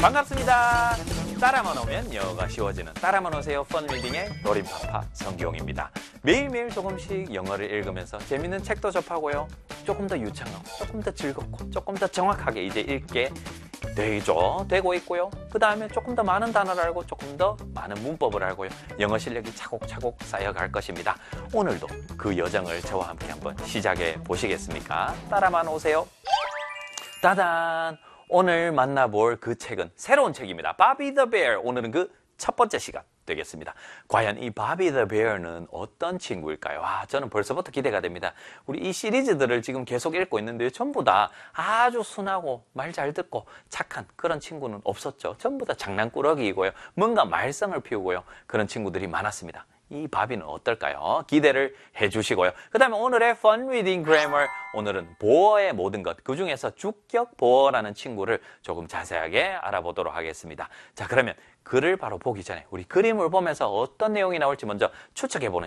반갑습니다. 따라만 오면 영어가 쉬워지는 따라만 오세요 펀리딩의 노림파파 성기용입니다. 매일매일 조금씩 영어를 읽으면서 재밌는 책도 접하고요. 조금 더 유창하고 조금 더 즐겁고 조금 더 정확하게 이제 읽게 되고 있고요. 그 다음에 조금 더 많은 단어를 알고 조금 더 많은 문법을 알고요. 영어 실력이 차곡차곡 쌓여갈 것입니다. 오늘도 그 여정을 저와 함께 한번 시작해 보시겠습니까? 따라만 오세요. 따단! 오늘 만나볼 그 책은 새로운 책입니다. 바비 더 베어. 오늘은 그 첫 번째 시간 되겠습니다. 과연 이 바비 더 베어는 어떤 친구일까요? 저는 벌써부터 기대가 됩니다. 우리 이 시리즈들을 지금 계속 읽고 있는데 전부 다 아주 순하고 말 잘 듣고 착한 그런 친구는 없었죠. 전부 다 장난꾸러기이고요. 뭔가 말썽을 피우고요. 그런 친구들이 많았습니다. 이 바비는 어떨까요? 기대를 해주시고요. 그 다음에 오늘의 Fun Reading Grammar, 오늘은 보어의 모든 것, 그 중에서 주격 보어라는 친구를 조금 자세하게 알아보도록 하겠습니다. 자, 그러면 글을 바로 보기 전에 우리 그림을 보면서 어떤 내용이 나올지 먼저 추측해보는